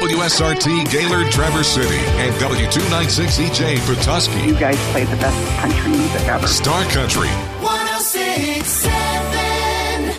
WSRT Gaylord Traverse City and W296EJ Petoskey. You guys play the best country music ever. Star Country. 106.7.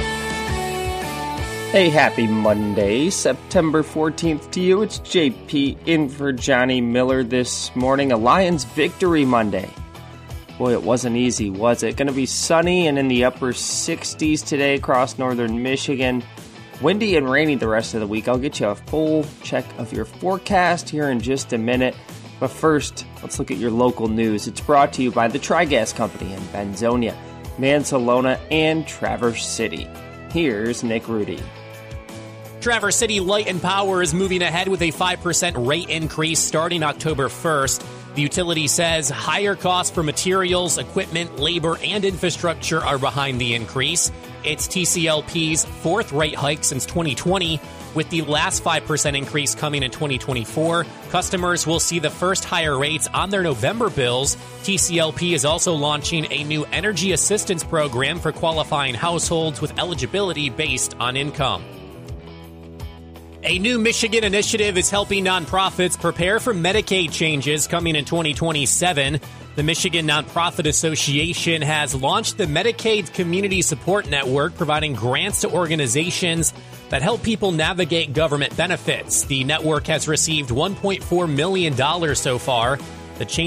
Hey, happy Monday, September 14th to you. It's JP in for Johnny Miller this morning. A Lions victory Monday. Boy, it wasn't easy, was it? Going to be sunny and in the upper 60s today across northern Michigan. Windy and rainy the rest of the week. I'll get you a full check of your forecast here in just a minute. But first, let's look at your local news. It's brought to you by the Tri-Gas Company in Benzonia, Mansalona, and Traverse City. Here's Nick Rudy. Traverse City Light and Power is moving ahead with a 5% rate increase starting October 1st. The utility says higher costs for materials, equipment, labor, and infrastructure are behind the increase. It's TCLP's fourth rate hike since 2020, with the last 5% increase coming in 2024. Customers will see the first higher rates on their November bills. TCLP is also launching a new energy assistance program for qualifying households with eligibility based on income. A new Michigan initiative is helping nonprofits prepare for Medicaid changes coming in 2027. The Michigan Nonprofit Association has launched the Medicaid Community Support Network, providing grants to organizations that help people navigate government benefits. The network has received $1.4 million so far. The change